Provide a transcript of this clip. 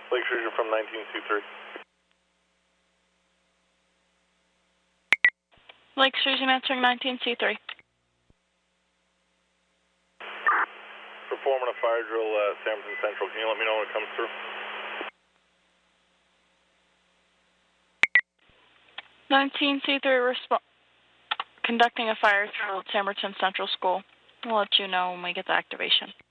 Lake Sturgeon from 19C3. Lake Sturgeon answering 19C3. Performing a fire drill at Sampson Central. Can you let me know when it comes through? 19C3 conducting a fire drill at Samerton Central School. We'll let you know when we get the activation.